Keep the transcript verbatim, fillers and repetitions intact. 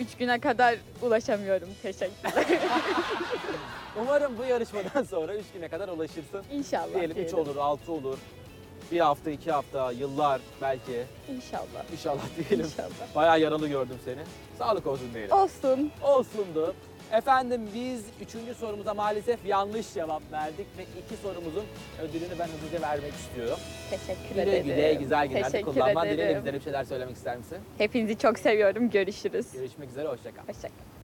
üç güne kadar ulaşamıyorum. Teşekkürler. Umarım bu yarışmadan sonra üç güne kadar ulaşırsın. İnşallah. Diyelim üç diyelim. olur, altı olur. Bir hafta, iki hafta, yıllar belki. İnşallah. İnşallah diyelim. İnşallah. Bayağı yaralı gördüm seni. Sağlık olsun diyelim. Olsun. Olsundu. Efendim biz üçüncü sorumuza maalesef yanlış cevap verdik ve iki sorumuzun ödülünü ben hızlıca vermek istiyorum. Teşekkür Güle ederim. güle güzel günlerde Teşekkür kullanman ederim. dileğiyle bizlere bir şeyler söylemek ister misin? Hepinizi çok seviyorum. Görüşürüz. Görüşmek üzere, hoşça kal. Hoşçakalın.